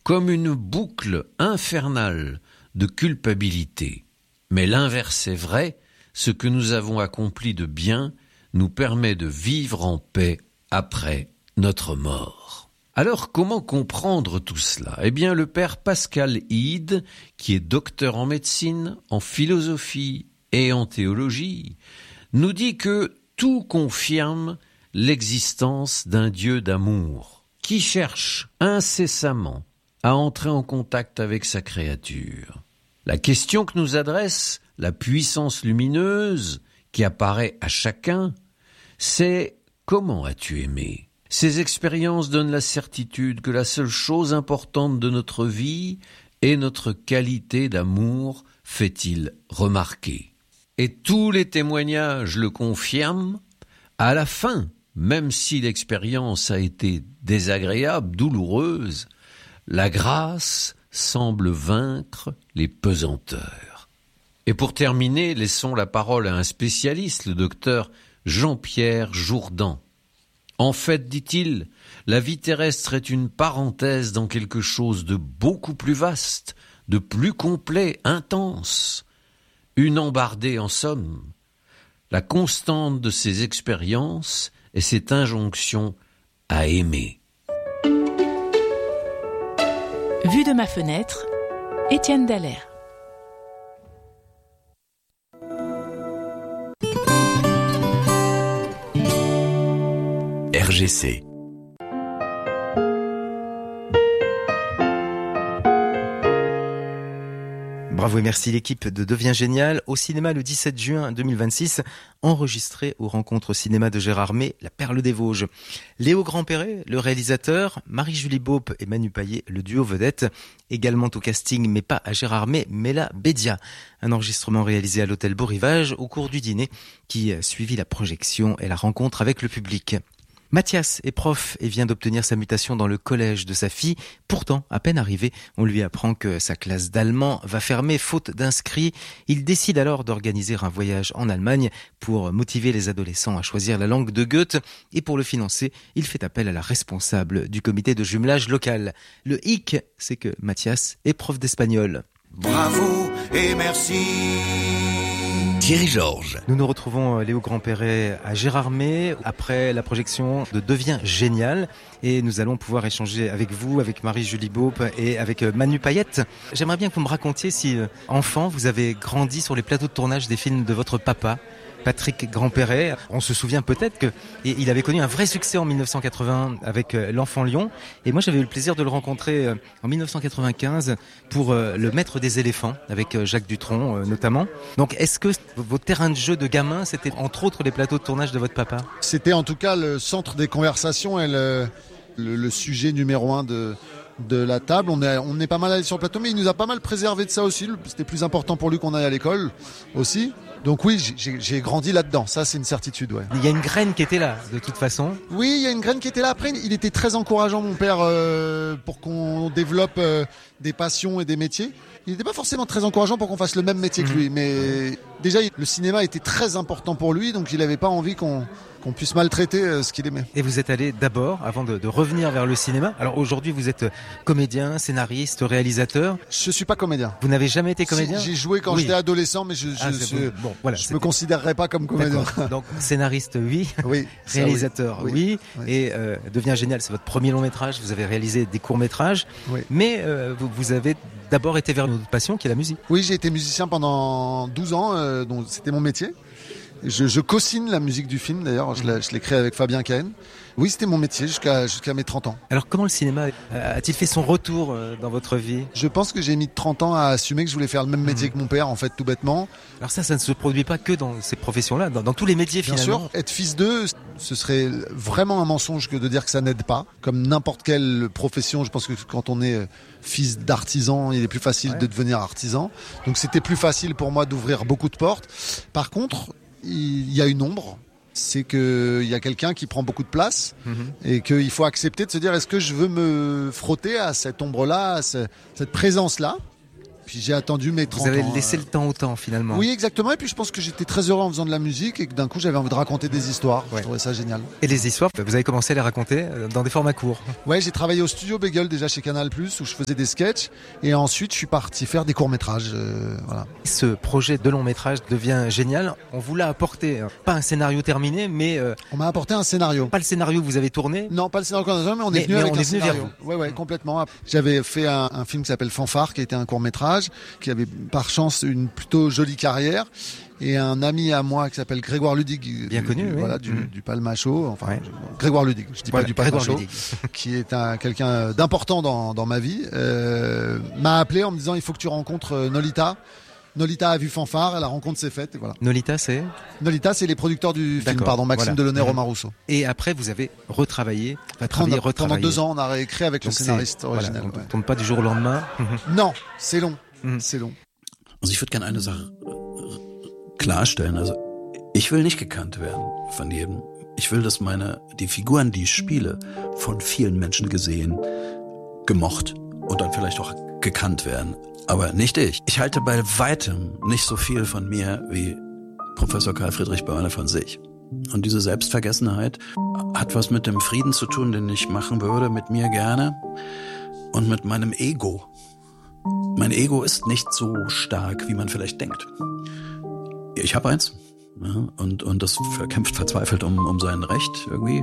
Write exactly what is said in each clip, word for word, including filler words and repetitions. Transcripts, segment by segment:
comme une boucle infernale de culpabilité. Mais l'inverse est vrai, ce que nous avons accompli de bien nous permet de vivre en paix après notre mort. Alors comment comprendre tout cela ? Eh bien le père Pascal Hide, qui est docteur en médecine, en philosophie et en théologie, nous dit que tout confirme l'existence d'un Dieu d'amour, qui cherche incessamment à entrer en contact avec sa créature. La question que nous adresse la puissance lumineuse qui apparaît à chacun, c'est « Comment as-tu aimé ?» Ces expériences donnent la certitude que la seule chose importante de notre vie est notre qualité d'amour, fait-il remarquer. Et tous les témoignages le confirment, à la fin, même si l'expérience a été désagréable, douloureuse, la grâce semble vaincre les pesanteurs. Et pour terminer, laissons la parole à un spécialiste, le docteur Jean-Pierre Jourdan. En fait, dit-il, la vie terrestre est une parenthèse dans quelque chose de beaucoup plus vaste, de plus complet, intense. Une embardée en somme. La constante de ces expériences est cette injonction à aimer. Vue de ma fenêtre, Étienne Dallaire. R G C. Bravo et merci l'équipe de Devient Génial au cinéma le dix-sept juin deux mille vingt-six, enregistré aux rencontres cinéma de Gérard May, La Perle des Vosges. Léo Grandperret, le réalisateur, Marie-Julie Beaupe et Manu Payet, le duo vedette, également au casting mais pas à Gérard May, Mela Bédia. Un enregistrement réalisé à l'hôtel Beau Rivage au cours du dîner qui suivit la projection et la rencontre avec le public. Mathias est prof et vient d'obtenir sa mutation dans le collège de sa fille. Pourtant, à peine arrivé, on lui apprend que sa classe d'allemand va fermer faute d'inscrits. Il décide alors d'organiser un voyage en Allemagne pour motiver les adolescents à choisir la langue de Goethe. Et pour le financer, il fait appel à la responsable du comité de jumelage local. Le hic, c'est que Mathias est prof d'espagnol. Bravo et merci. Thierry Georges. Nous nous retrouvons, Léo Grandperret, à Gérard May après la projection de Devient Génial et nous allons pouvoir échanger avec vous, avec Marie-Julie Beaupe et avec Manu Payet. J'aimerais bien que vous me racontiez si, enfant, vous avez grandi sur les plateaux de tournage des films de votre papa, Patrick Grandperret. On se souvient peut-être que il avait connu un vrai succès en dix-neuf cent quatre-vingts avec L'Enfant Lion. Et moi, j'avais eu le plaisir de le rencontrer en dix-neuf cent quatre-vingt-quinze pour Le Maître des éléphants avec Jacques Dutronc notamment. Donc, est-ce que vos terrains de jeu de gamin, c'était entre autres les plateaux de tournage de votre papa ? C'était en tout cas le centre des conversations et le, le, le sujet numéro un de... de la table. On est, on est pas mal allé sur le plateau, mais il nous a pas mal préservé de ça aussi. C'était plus important pour lui qu'on aille à l'école aussi. Donc oui, j'ai, j'ai grandi là-dedans. Ça, c'est une certitude, ouais. Il y a une graine qui était là, de toute façon. Oui, il y a une graine qui était là. Après, il était très encourageant, mon père, euh, pour qu'on développe euh, des passions et des métiers. Il n'était pas forcément très encourageant pour qu'on fasse le même métier que lui. Mais déjà, le cinéma était très important pour lui, donc il n'avait pas envie qu'on... qu'on puisse maltraiter euh, ce qu'il aimait. Et vous êtes allé d'abord, avant de, de revenir vers le cinéma. Alors aujourd'hui, vous êtes comédien, scénariste, réalisateur. Je suis pas comédien. Vous n'avez jamais été comédien ? si, J'ai joué quand oui. j'étais adolescent, mais je, ah, je, je, bon, voilà, je me considérerais pas comme comédien. D'accord. Donc scénariste, oui. Oui. Réalisateur, oui. oui. oui. Et euh, Devient Génial, c'est votre premier long métrage. Vous avez réalisé des courts métrages. Oui. Mais euh, vous, vous avez d'abord été vers une autre passion, qui est la musique. Oui, j'ai été musicien pendant douze ans, euh, donc c'était mon métier. Je, je co-signe la musique du film d'ailleurs, je l'ai, je l'ai créé avec Fabien Cahen. Oui, c'était mon métier jusqu'à, jusqu'à mes trente ans. Alors comment le cinéma a-t-il fait son retour dans votre vie ? Je pense que j'ai mis trente ans à assumer que je voulais faire le même métier mmh. que mon père, en fait, tout bêtement. Alors ça, ça ne se produit pas que dans ces professions-là, dans, dans tous les métiers Bien finalement. Bien sûr, être fils d'eux, ce serait vraiment un mensonge que de dire que ça n'aide pas. Comme n'importe quelle profession, je pense que quand on est fils d'artisan, il est plus facile ouais. de devenir artisan. Donc c'était plus facile pour moi d'ouvrir beaucoup de portes. Par contre, il y a une ombre, c'est qu'il y a quelqu'un qui prend beaucoup de place mmh. et qu'il faut accepter de se dire est-ce que je veux me frotter à cette ombre-là, à ce, cette présence-là ? Puis j'ai attendu mes trente Vous avez ans. laissé euh... le temps au temps finalement. Oui, exactement. Et puis je pense que j'étais très heureux en faisant de la musique et que d'un coup j'avais envie de raconter des histoires. Ouais. Je trouvais ça génial. Et les histoires, vous avez commencé à les raconter dans des formats courts. Ouais, j'ai travaillé au studio Bagel déjà chez Canal plus, où je faisais des sketchs. Et ensuite je suis parti faire des courts-métrages. Euh, voilà. Ce projet de long métrage devient génial. On vous l'a apporté, pas un scénario terminé, mais euh, On m'a apporté un scénario. pas le scénario que vous avez tourné. Non, pas le scénario qu'on a, mais on Mais- est venu mais avec on un est venu vers scénario. Ouais, ouais, complètement. J'avais fait un, un film qui s'appelle Fanfare, qui était un court métrage, qui avait par chance une plutôt jolie carrière. Et un ami à moi qui s'appelle Grégoire Ludig, Bien du, connu, du, oui. voilà, du, Mmh. du Palmacho, enfin Ouais. je- Grégoire Ludig, je dis Voilà, pas du Grégoire Palmacho, Ludig. qui est un quelqu'un d'important dans, dans ma vie, euh, m'a appelé en me disant il faut que tu rencontres euh, Nolita. Nolita a vu Fanfare, la rencontre s'est faite, et voilà. Nolita, c'est. Nolita, c'est les producteurs du film, D'accord, pardon, Maxime voilà. Delaunay, Mmh. Romain Rousseau. Et après, vous avez retravaillé, enfin, Pendant, travaillé, pendant retravaillé. deux ans, on a réécrit avec Donc le c'est- scénariste voilà, original. on ne ouais. tourne pas du jour au lendemain. Non, c'est long, Mhm. c'est long. Also ich würde gerne eine Sache klarstellen. Also ich will nicht gekannt werden von jedem. Ich will, dass meine, die Figuren, die ich spiele, von vielen Menschen gesehen, gemocht und dann vielleicht auch gekannt werden. Aber nicht ich. Ich halte bei weitem nicht so viel von mir wie Professor Karl Friedrich Börne von sich. Und diese Selbstvergessenheit hat was mit dem Frieden zu tun, den ich machen würde, mit mir gerne und mit meinem Ego. Mein Ego ist nicht so stark, wie man vielleicht denkt. Ich habe eins, ja, und, und das kämpft verzweifelt um, um sein Recht irgendwie.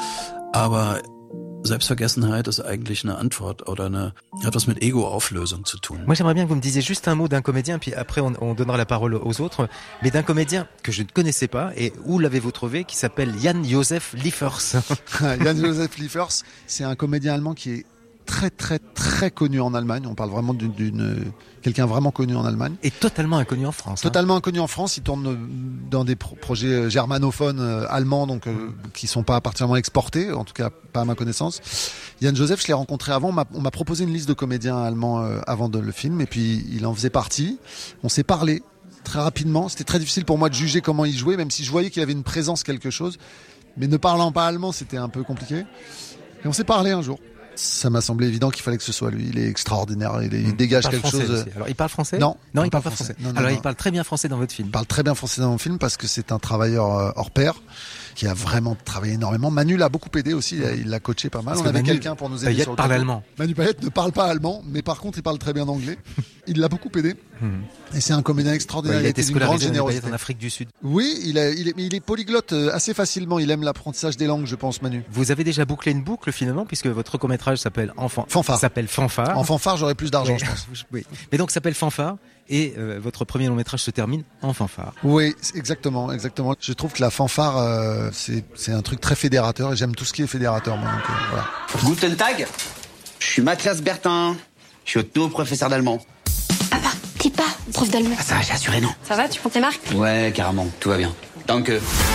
Aber Selbstvergessenheit ist eigentlich eine Antwort oder eine, hat was mit Ego-Auflösung zu tun. Moi, j'aimerais bien que vous me disiez juste un mot d'un comédien, puis après on, on donnera la parole aux autres, mais d'un comédien que je ne connaissais pas, et où l'avez-vous trouvé, qui s'appelle Jan-Josef Liefers. Jan-Josef Liefers, c'est un comédien allemand qui est très très très connu en Allemagne. On parle vraiment d'une, d'une quelqu'un vraiment connu en Allemagne. Et totalement inconnu en France. hein. Totalement inconnu en France. Il tourne dans des pro- projets germanophones euh, allemands, donc euh, qui sont pas particulièrement exportés, en tout cas pas à ma connaissance. Yann Joseph, je l'ai rencontré avant. On m'a, on m'a proposé une liste de comédiens allemands euh, avant de le film, et puis il en faisait partie. On s'est parlé très rapidement. C'était très difficile pour moi de juger comment il jouait, même si je voyais qu'il avait une présence, quelque chose. Mais ne parlant pas allemand, c'était un peu compliqué. Et on s'est parlé un jour. Ça m'a semblé évident qu'il fallait que ce soit lui. Il est extraordinaire. Il, est- il dégage Il parle quelque français chose. aussi. Alors, il parle français Non, non, il parle pas français. Non, non, Alors, non. il parle très bien français dans votre film. Il parle très bien français dans mon film parce que c'est un travailleur euh, hors pair qui a vraiment travaillé énormément. Manu l'a beaucoup aidé aussi. Il a- Il l'a coaché pas mal. Parce On que avait Manu quelqu'un pour nous aider Payette sur le parle plateau. allemand. Manu Payette ne parle pas allemand, mais par contre, il parle très bien anglais. Il l'a beaucoup aidé. Et c'est un comédien extraordinaire. Ouais, il a était été d'une grande scolarisé Manu Payette générosité. en Afrique du Sud. Oui, il, a- il est, mais il est polyglotte euh, assez facilement. Il aime l'apprentissage des langues, je pense, Manu. Vous avez déjà bouclé une boucle finalement, puisque votre court-métrage s'appelle Enfant. Fanfare. S'appelle Fanfare. En fanfare, j'aurais plus d'argent, Oui. je pense. Oui. Mais donc, ça s'appelle Fanfare. Et euh, votre premier long métrage se termine en fanfare. Oui, c'est exactement, exactement. Je trouve que la fanfare, euh, c'est, c'est un truc très fédérateur et j'aime tout ce qui est fédérateur, moi. Donc, euh, voilà. Guten Tag, je suis Mathias Bertin, je suis votre nouveau professeur d'allemand. Papa, dis pas, prof d'allemand. Ah ça va, j'ai assuré, non? Ça va, tu prends tes marques? Ouais, carrément, tout va bien. Danke.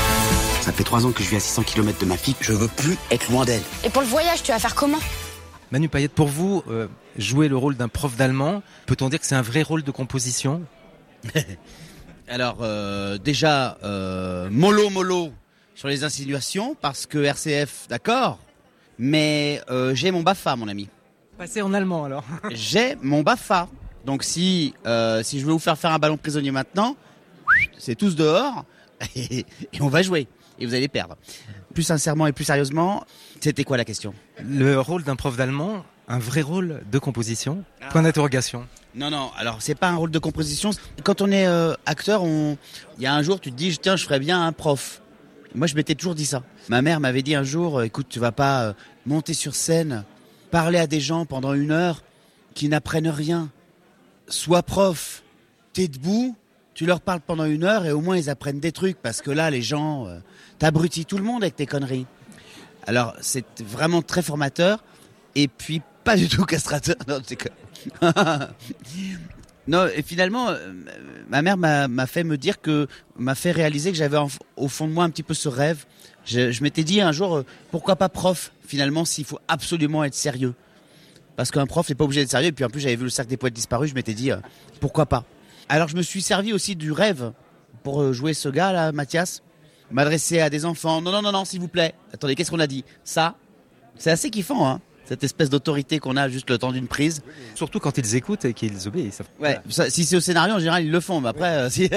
Ça fait trois ans que je vis à six cents kilomètres de ma fille, je veux plus être loin d'elle. Et pour le voyage, tu vas faire comment? Manu Payette, pour vous, euh, jouer le rôle d'un prof d'allemand, peut-on dire que c'est un vrai rôle de composition? Alors euh, déjà euh, mollo mollo sur les insinuations parce que R C F d'accord, mais euh, j'ai mon BAFA mon ami. Passez en allemand alors. J'ai mon BAFA. Donc si euh, si je veux vous faire faire un ballon prisonnier maintenant, c'est tous dehors et, et on va jouer et vous allez perdre. Plus sincèrement et plus sérieusement, c'était quoi la question? Le rôle d'un prof d'allemand, un vrai rôle de composition? Point d'interrogation. Non, non, alors c'est pas un rôle de composition. Quand on est euh, acteur, on... il y a un jour, tu te dis, tiens, je ferais bien un prof. Moi, je m'étais toujours dit ça. Ma mère m'avait dit un jour, écoute, tu vas pas euh, monter sur scène, parler à des gens pendant une heure qui n'apprennent rien. Sois prof, t'es debout, tu leur parles pendant une heure et au moins ils apprennent des trucs. Parce que là, les gens, euh, t'abrutis tout le monde avec tes conneries. Alors, c'est vraiment très formateur et puis pas du tout castrateur. Non, c'est que... Non, et finalement, euh, ma mère m'a, m'a fait me dire que, m'a fait réaliser que j'avais en, au fond de moi un petit peu ce rêve. Je, je m'étais dit un jour, euh, pourquoi pas prof, finalement, s'il faut absolument être sérieux. Parce qu'un prof n'est pas obligé d'être sérieux. Et puis en plus, j'avais vu le cercle des poètes disparus, je m'étais dit, euh, pourquoi pas. Alors je me suis servi aussi du rêve pour euh, jouer ce gars-là, Mathias. M'adresser à des enfants. Non, non, non, non, s'il vous plaît. Attendez, qu'est-ce qu'on a dit? Ça, c'est assez kiffant, hein. cette espèce d'autorité qu'on a juste le temps d'une prise. Surtout quand ils écoutent et qu'ils obéissent. Ouais, ça, si c'est au scénario, en général, ils le font. Mais après, euh, si...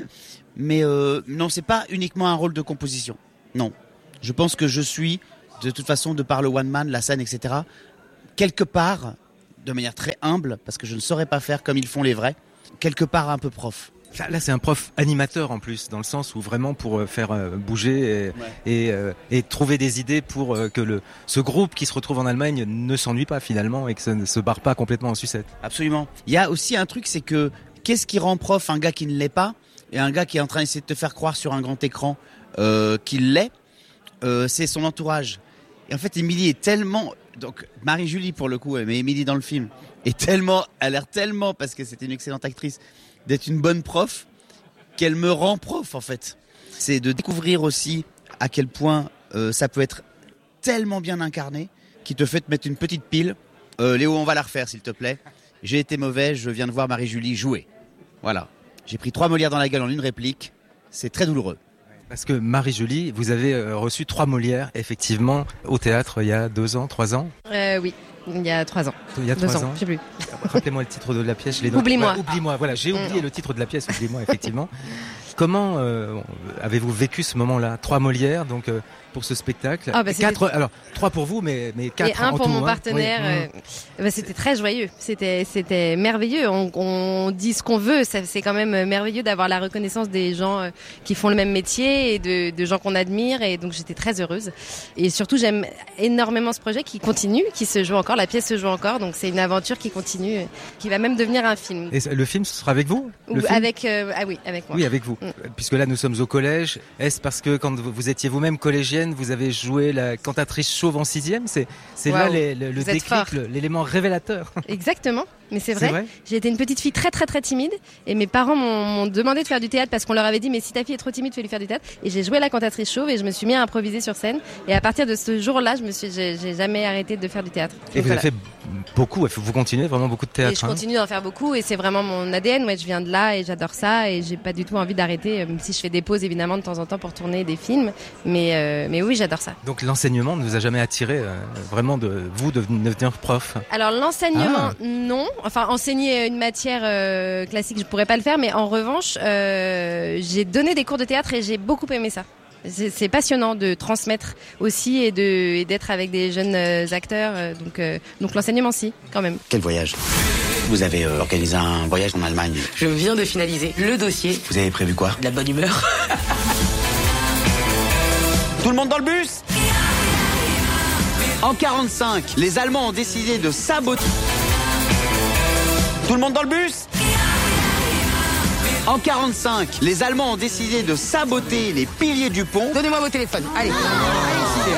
mais euh, non, c'est pas uniquement un rôle de composition. Non, je pense que je suis, de toute façon, de par le one man, la scène, et cetera, quelque part, de manière très humble, parce que je ne saurais pas faire comme ils font les vrais, quelque part un peu prof. Là, c'est un prof animateur en plus, dans le sens où vraiment pour faire bouger et, ouais. et, euh, et trouver des idées pour que le, ce groupe qui se retrouve en Allemagne ne s'ennuie pas finalement et que ça ne se barre pas complètement en sucette. Absolument. Il y a aussi un truc, c'est que qu'est-ce qui rend prof un gars qui ne l'est pas et un gars qui est en train d'essayer de te faire croire sur un grand écran euh, qu'il l'est, euh, c'est son entourage. Et en fait, Émilie est tellement... Donc Marie-Julie pour le coup, mais Émilie dans le film, est tellement, a l'air tellement, parce que c'était une excellente actrice, d'être une bonne prof, qu'elle me rend prof en fait. C'est de découvrir aussi à quel point euh, ça peut être tellement bien incarné, qui te fait te mettre une petite pile. Euh, Léo, on va la refaire s'il te plaît. J'ai été mauvais, je viens de voir Marie-Julie jouer. Voilà. J'ai pris trois Molières dans la gueule en une réplique. C'est très douloureux. Parce que Marie-Julie, vous avez reçu trois Molières, effectivement, au théâtre il y a deux ans, trois ans. Euh, oui. Il y a trois ans. Il y a trois Deux ans. ans, je sais plus. Rappelez-moi le titre de la pièce. Je l'ai Oublie-moi. Ouais, oublie-moi. Voilà, j'ai oublié mmh. le titre de la pièce. Oublie-moi, effectivement. Comment euh, avez-vous vécu ce moment-là ? Trois Molières, donc euh, pour ce spectacle. Ah bah quatre. Alors trois pour vous, mais mais quatre et un en pour tout, mon hein. partenaire. Oui. Euh, bah, c'était très joyeux. C'était c'était merveilleux. On, on dit ce qu'on veut. Ça, c'est quand même merveilleux d'avoir la reconnaissance des gens euh, qui font le même métier et de, de gens qu'on admire. Et donc j'étais très heureuse. Et surtout, j'aime énormément ce projet qui continue, qui se joue encore. La pièce se joue encore. Donc c'est une aventure qui continue, qui va même devenir un film. Et le film, ce sera avec vous ? Ou avec euh, ah oui, avec moi. Oui, avec vous. Mm. Puisque là, nous sommes au collège. Est-ce parce que quand vous étiez vous-même collégienne, vous avez joué la cantatrice chauve en sixième ? C'est c'est wow. là les, le, le déclic, le, l'élément révélateur. Exactement. Mais c'est vrai, c'est vrai, j'ai été une petite fille très très très timide et mes parents m'ont, m'ont demandé de faire du théâtre parce qu'on leur avait dit mais si ta fille est trop timide, fais lui faire du théâtre. Et j'ai joué la cantatrice chauve et je me suis mis à improviser sur scène. Et à partir de ce jour-là, je me suis, j'ai, j'ai jamais arrêté de faire du théâtre. Et donc, vous voilà. avez fait beaucoup, vous continuez vraiment beaucoup de théâtre. Et je continue hein. d'en faire beaucoup et c'est vraiment mon A D N. Ouais, je viens de là et j'adore ça et j'ai pas du tout envie d'arrêter, même si je fais des pauses évidemment de temps en temps pour tourner des films. Mais euh, mais oui, j'adore ça. Donc l'enseignement ne vous a jamais attiré euh, vraiment de vous de devenir prof ? Alors l'enseignement, ah. non. Enfin enseigner une matière euh, classique, je pourrais pas le faire, mais en revanche, euh, j'ai donné des cours de théâtre et j'ai beaucoup aimé ça. C'est, c'est passionnant de transmettre aussi et, de, et d'être avec des jeunes euh, acteurs. Euh, donc, euh, donc l'enseignement, si, quand même. Quel voyage ? Vous avez euh, organisé un voyage en Allemagne. Je viens de finaliser le dossier. Vous avez prévu quoi ? De la bonne humeur. Tout le monde dans le bus ? En quarante-cinq, les Allemands ont décidé de saboter... Tout le monde dans le bus ? En quarante-cinq, les Allemands ont décidé de saboter les piliers du pont. Donnez-moi vos téléphones, allez. Allez,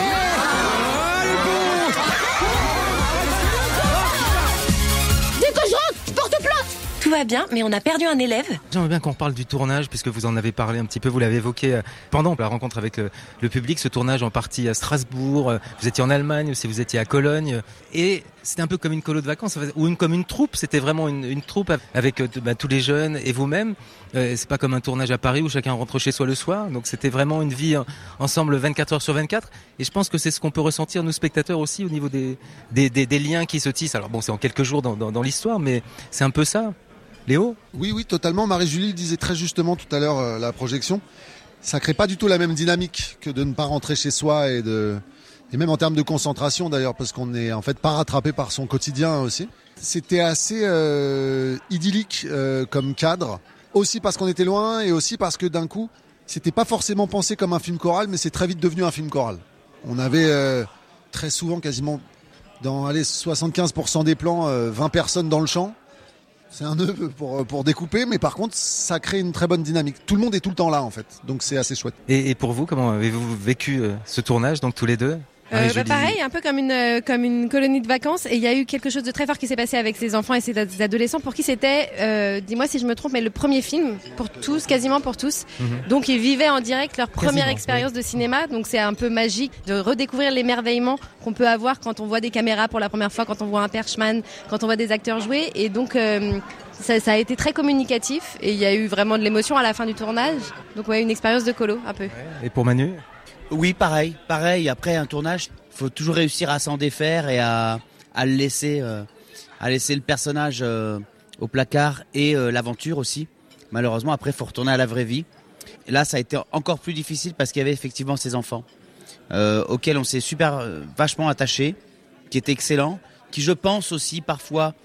Dès que je rentre, je porte plainte. Tout va bien, mais on a perdu un élève. J'aimerais bien qu'on parle du tournage, puisque vous en avez parlé un petit peu, vous l'avez évoqué pendant la rencontre avec le, le public, ce tournage en partie à Strasbourg, vous étiez en Allemagne aussi, vous étiez à Cologne, et c'était un peu comme une colo de vacances, ou une, comme une troupe, c'était vraiment une, une troupe avec bah, tous les jeunes et vous-même. Euh, c'est pas comme un tournage à Paris où chacun rentre chez soi le soir, donc c'était vraiment une vie ensemble vingt-quatre heures sur vingt-quatre, et je pense que c'est ce qu'on peut ressentir, nous spectateurs aussi, au niveau des, des, des, des liens qui se tissent. Alors bon, c'est en quelques jours dans, dans, dans l'histoire, mais c'est un peu ça. Léo ? Oui, oui, totalement. Marie-Julie le disait très justement tout à l'heure, euh, la projection. Ça crée pas du tout la même dynamique que de ne pas rentrer chez soi et de, et même en termes de concentration d'ailleurs, parce qu'on est en fait pas rattrapé par son quotidien aussi. C'était assez euh, idyllique euh, comme cadre, aussi parce qu'on était loin et aussi parce que d'un coup, c'était pas forcément pensé comme un film choral, mais c'est très vite devenu un film choral. On avait euh, très souvent, quasiment dans allez, soixante-quinze pour cent des plans, euh, vingt personnes dans le champ. C'est un nœud pour, pour découper, mais par contre, ça crée une très bonne dynamique. Tout le monde est tout le temps là, en fait. Donc, c'est assez chouette. Et, et pour vous, comment avez-vous vécu euh, ce tournage, donc tous les deux ? Euh, bah pareil, un peu comme une euh, comme une colonie de vacances. Et il y a eu quelque chose de très fort qui s'est passé avec ces enfants et ces adolescents pour qui c'était, euh, dis-moi si je me trompe, mais le premier film pour tous, quasiment pour tous. Mm-hmm. Donc ils vivaient en direct leur première quasiment, expérience oui. de cinéma. Donc c'est un peu magique de redécouvrir l'émerveillement qu'on peut avoir quand on voit des caméras pour la première fois, quand on voit un Perchman, quand on voit des acteurs jouer. Et donc euh, ça, ça a été très communicatif et il y a eu vraiment de l'émotion à la fin du tournage. Donc ouais, une expérience de colo un peu. Et pour Manu ? Oui, pareil, pareil. Après un tournage, faut toujours réussir à s'en défaire et à, à le laisser, euh, à laisser le personnage euh, au placard et euh, l'aventure aussi. Malheureusement, après, faut retourner à la vraie vie. Et là, ça a été encore plus difficile parce qu'il y avait effectivement ces enfants euh, auxquels on s'est super, euh, vachement attaché, qui étaient excellents, qui, je pense aussi parfois